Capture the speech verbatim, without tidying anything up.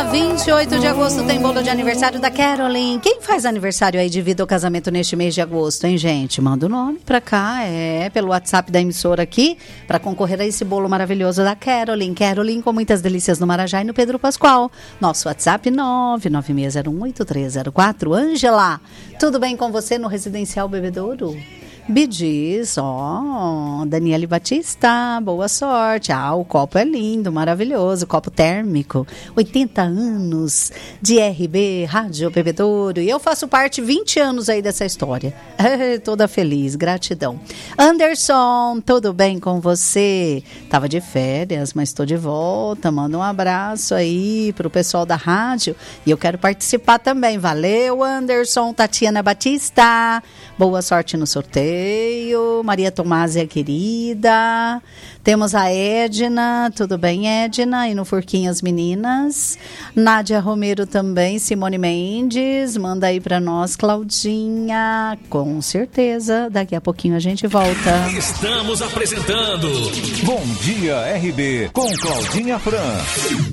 vinte e oito de agosto tem bolo de aniversário da Caroline. Quem faz aniversário aí de vida ou casamento neste mês de agosto, hein, gente? Manda o nome pra cá, é, pelo WhatsApp da emissora aqui, pra concorrer a esse bolo maravilhoso da Caroline. Caroline com muitas delícias no Marajá e no Pedro Pascoal. Nosso WhatsApp nove nove seis zero um oito três zero quatro. Ângela, tudo bem com você no Residencial Bebedouro? Bidis, ó, oh, Daniele Batista, boa sorte. Ah, o copo é lindo, maravilhoso, copo térmico, oitenta anos de R B, Rádio Bebedouro, e eu faço parte vinte anos aí dessa história, toda feliz, gratidão. Anderson, tudo bem com você? Tava de férias, mas estou de volta, manda um abraço aí pro pessoal da rádio, e eu quero participar também, valeu Anderson. Tatiana Batista, boa sorte no sorteio. Maria Tomásia querida, temos a Edna, tudo bem Edna? E no Forquinho as meninas, Nádia Romero também, Simone Mendes, manda aí pra nós, Claudinha, com certeza, daqui a pouquinho a gente volta. Estamos apresentando Bom Dia R B, com Claudinha Fran.